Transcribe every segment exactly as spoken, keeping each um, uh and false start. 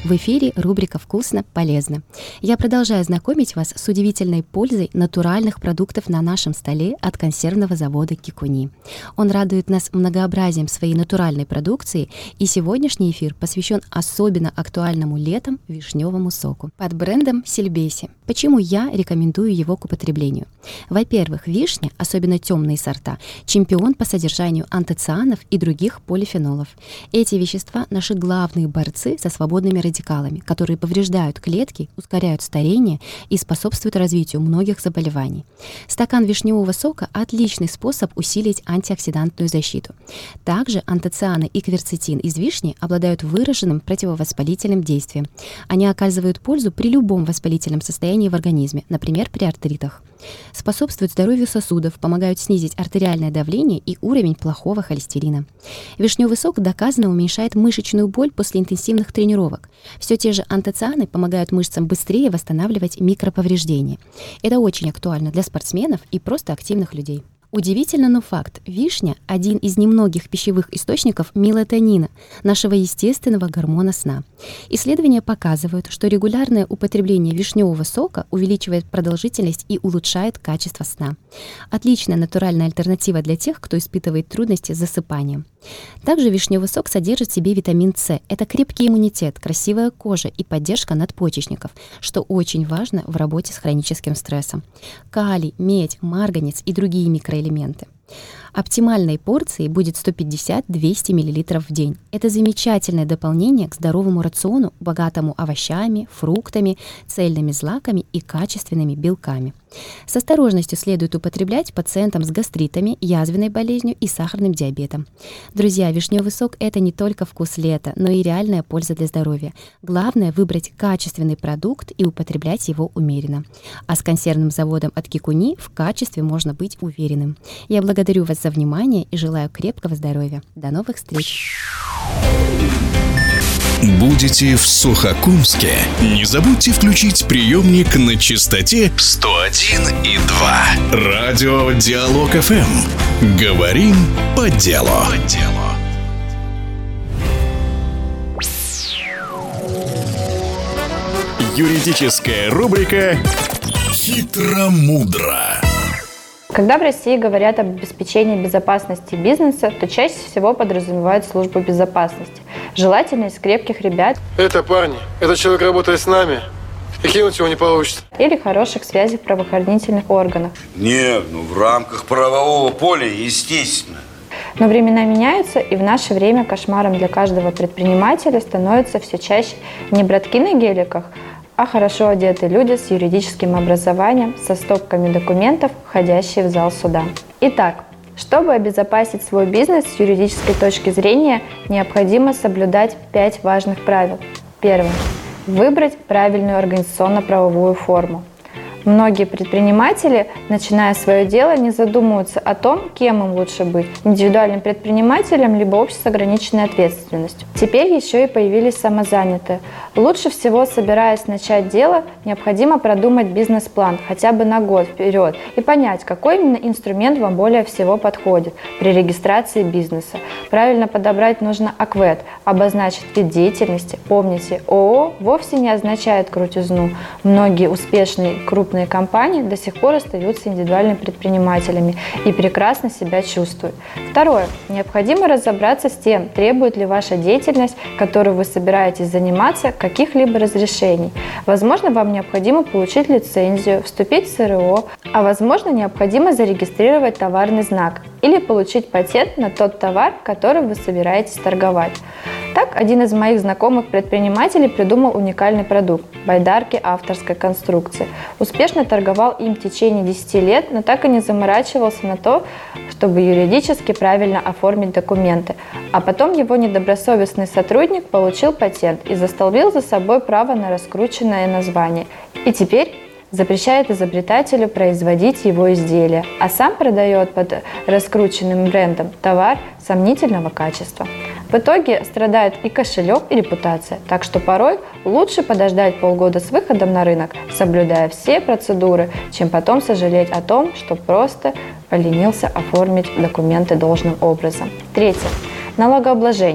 В эфире рубрика «Вкусно, полезно». Я продолжаю знакомить вас с удивительной пользой натуральных продуктов на нашем столе от консервного завода «Кикуни». Он радует нас многообразием своей натуральной продукции, и сегодняшний эфир посвящен особенно актуальному летом вишневому соку под брендом «Сильбеси». Почему я рекомендую его к употреблению? Во-первых, вишня, особенно темные сорта, чемпион по содержанию антоцианов и других полифенолов. Эти вещества – наши главные борцы со свободными радикалами, которые повреждают клетки, ускоряют старение и способствуют развитию многих заболеваний. Стакан вишневого сока – отличный способ усилить антиоксидантную защиту. Также антоцианы и кверцетин из вишни обладают выраженным противовоспалительным действием. Они оказывают пользу при любом воспалительном состоянии в организме, например, при артритах. Способствуют здоровью сосудов, помогают снизить артериальное давление и уровень плохого холестерина. Вишневый сок доказанно уменьшает мышечную боль после интенсивных тренировок. Все те же антоцианы помогают мышцам быстрее восстанавливать микроповреждения. Это очень актуально для спортсменов и просто активных людей. Удивительно, но факт. Вишня – один из немногих пищевых источников мелатонина, нашего естественного гормона сна. Исследования показывают, что регулярное употребление вишневого сока увеличивает продолжительность и улучшает качество сна. Отличная натуральная альтернатива для тех, кто испытывает трудности с засыпанием. Также вишневый сок содержит в себе витамин С. Это крепкий иммунитет, красивая кожа и поддержка надпочечников, что очень важно в работе с хроническим стрессом. Калий, медь, марганец и другие микроэлементы. Оптимальной порцией будет сто пятьдесят - двести миллилитров в день. Это замечательное дополнение к здоровому рациону, богатому овощами, фруктами, цельными злаками и качественными белками. С осторожностью следует употреблять пациентам с гастритами, язвенной болезнью и сахарным диабетом. Друзья, вишневый сок – это не только вкус лета, но и реальная польза для здоровья. Главное – выбрать качественный продукт и употреблять его умеренно. А с консервным заводом от Кикуни в качестве можно быть уверенным. Я благодарю вас за внимание и желаю крепкого здоровья. До новых встреч! Будете в Сухокумске? Не забудьте включить приемник на частоте сто один и два. Радио Диалог эф эм. Говорим по делу. По делу. Юридическая рубрика «Хитро-мудро». Когда в России говорят об обеспечении безопасности бизнеса, то чаще всего подразумевают службу безопасности. Желательно из крепких ребят. Это парни, этот человек работает с нами, и кинуть его не получится. Или хороших связей в правоохранительных органах. Нет, ну в рамках правового поля, естественно. Но времена меняются, и в наше время кошмаром для каждого предпринимателя становятся все чаще не братки на геликах, а хорошо одетые люди с юридическим образованием, со стопками документов, входящие в зал суда. Итак, чтобы обезопасить свой бизнес с юридической точки зрения, необходимо соблюдать пять важных правил. Первое. Выбрать правильную организационно-правовую форму. Многие предприниматели, начиная свое дело, не задумываются о том, кем им лучше быть – индивидуальным предпринимателем либо общей с ограниченной ответственностью. Теперь еще и появились самозанятые. Лучше всего, собираясь начать дело, необходимо продумать бизнес-план хотя бы на год вперед и понять, какой именно инструмент вам более всего подходит при регистрации бизнеса. Правильно подобрать нужно АКВЭД, обозначить вид деятельности. Помните, ООО вовсе не означает крутизну. Многие успешные крупные компании до сих пор остаются индивидуальными предпринимателями и прекрасно себя чувствуют. Второе. Необходимо разобраться с тем, требует ли ваша деятельность, которой вы собираетесь заниматься, каких-либо разрешений. Возможно, вам необходимо получить лицензию, вступить в СРО, а возможно, необходимо зарегистрировать товарный знак или получить патент на тот товар, которым вы собираетесь торговать. Так, один из моих знакомых предпринимателей придумал уникальный продукт – байдарки авторской конструкции. Успешно торговал им в течение десяти лет, но так и не заморачивался на то, чтобы юридически правильно оформить документы. А потом его недобросовестный сотрудник получил патент и застолбил за собой право на раскрученное название. И теперь запрещает изобретателю производить его изделия, а сам продает под раскрученным брендом товар сомнительного качества. В итоге страдает и кошелек, и репутация, так что порой лучше подождать полгода с выходом на рынок, соблюдая все процедуры, чем потом сожалеть о том, что просто поленился оформить документы должным образом. Третье. Налогообложение.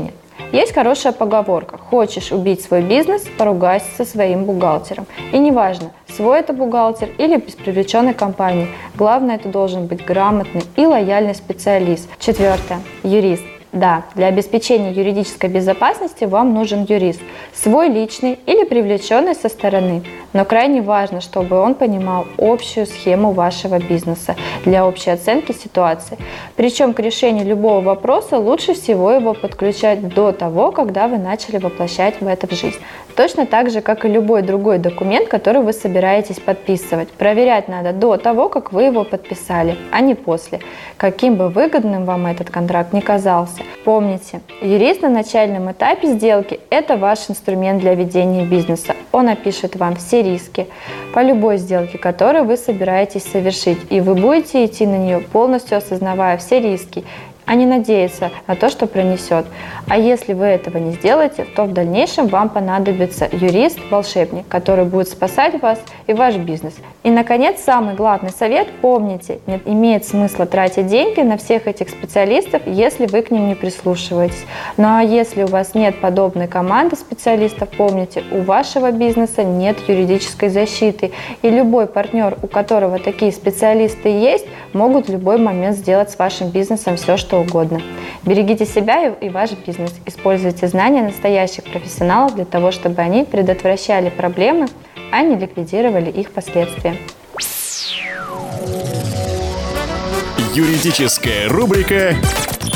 Есть хорошая поговорка: хочешь убить свой бизнес, поругайся со своим бухгалтером. И неважно, свой это бухгалтер или без привлеченной компании. Главное, это должен быть грамотный и лояльный специалист. Четвертое. Юрист. Да, для обеспечения юридической безопасности вам нужен юрист, свой личный или привлеченный со стороны, но крайне важно, чтобы он понимал общую схему вашего бизнеса для общей оценки ситуации. Причем к решению любого вопроса лучше всего его подключать до того, когда вы начали воплощать в это в жизнь. Точно так же, как и любой другой документ, который вы собираетесь подписывать. Проверять надо до того, как вы его подписали, а не после, каким бы выгодным вам этот контракт ни казался. Помните, юрист на начальном этапе сделки – это ваш инструмент для ведения бизнеса. Он опишет вам все риски по любой сделке, которую вы собираетесь совершить, и вы будете идти на нее, полностью осознавая все риски, а не надеяться на то, что пронесет. А если вы этого не сделаете, то в дальнейшем вам понадобится юрист-волшебник, который будет спасать вас и ваш бизнес. И, наконец, самый главный совет – помните, не имеет смысла тратить деньги на всех этих специалистов, если вы к ним не прислушиваетесь. Ну а если у вас нет подобной команды специалистов, помните, у вашего бизнеса нет юридической защиты, и любой партнер, у которого такие специалисты есть, могут в любой момент сделать с вашим бизнесом все, что угодно. Берегите себя и ваш бизнес. Используйте знания настоящих профессионалов для того, чтобы они предотвращали проблемы, а не ликвидировали их последствия. Юридическая рубрика